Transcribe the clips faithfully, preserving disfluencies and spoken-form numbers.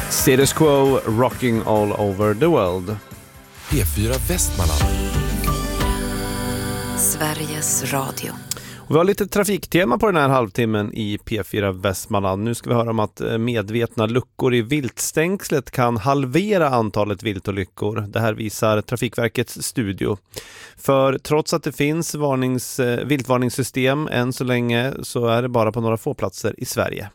Status Quo, Rocking All Over the World. P fyra Västmanland. Sveriges Radio. Och vi har lite trafiktema på den här halvtimmen i P fyra Västmanland. Nu ska vi höra om att medvetna luckor i viltstängslet kan halvera antalet viltolyckor. Det här visar Trafikverkets studio. För trots att det finns varnings, viltvarningssystem än så länge så är det bara på några få platser i Sverige.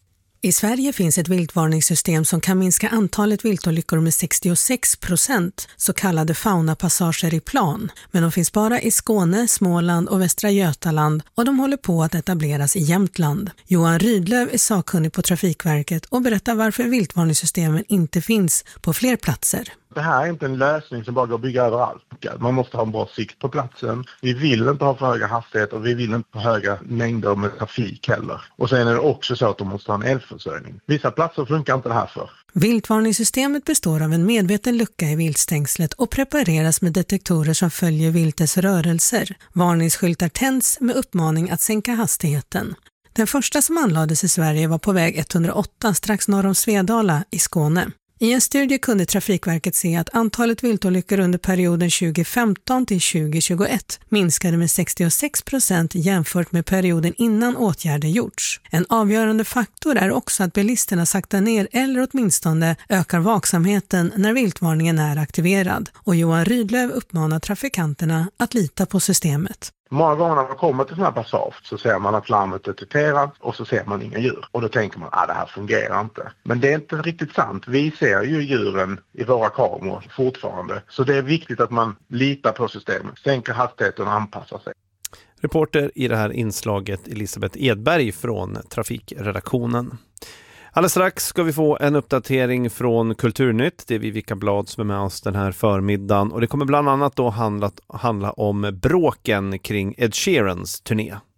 I Sverige finns ett viltvarningssystem som kan minska antalet viltolyckor med sextiosex procent, så kallade faunapassager i plan. Men de finns bara i Skåne, Småland och Västra Götaland och de håller på att etableras i Jämtland. Johan Rydlöv är sakkunnig på Trafikverket och berättar varför viltvarningssystemen inte finns på fler platser. Det här är inte en lösning som bara går att bygga överallt. Man måste ha en bra sikt på platsen. Vi vill inte ha för höga hastigheter och vi vill inte ha höga mängder med trafik heller. Och sen är det också så att de måste ha en elförsörjning. Vissa platser funkar inte det här för. Viltvarningssystemet består av en medveten lucka i viltstängslet och prepareras med detektorer som följer viltets rörelser. Varningsskyltar tänds med uppmaning att sänka hastigheten. Den första som anlades i Sverige var på väg etthundraåtta strax norr om Svedala i Skåne. I en studie kunde Trafikverket se att antalet viltolyckor under perioden tjugofemton till tjugohundratjugoett minskade med sextiosex procent jämfört med perioden innan åtgärder gjorts. En avgörande faktor är också att bilisterna saktar ner eller åtminstone ökar vaksamheten när viltvarningen är aktiverad. Och Johan Rydlöv uppmanar trafikanterna att lita på systemet. Många gånger när man kommer till sån här passage så ser man att larmet är detekterat och så ser man inga djur. Och då tänker man att ah, det här fungerar inte. Men det är inte riktigt sant. Vi ser ju djuren i våra kameror fortfarande. Så det är viktigt att man litar på systemet, sänker hastigheten och anpassar sig. Reporter i det här inslaget Elisabeth Edberg från Trafikredaktionen. Alldeles strax ska vi få en uppdatering från Kulturnytt. Det är Vivica Blad som är med oss den här förmiddagen. Och det kommer bland annat då handla, handla om bråken kring Ed Sheerans turné.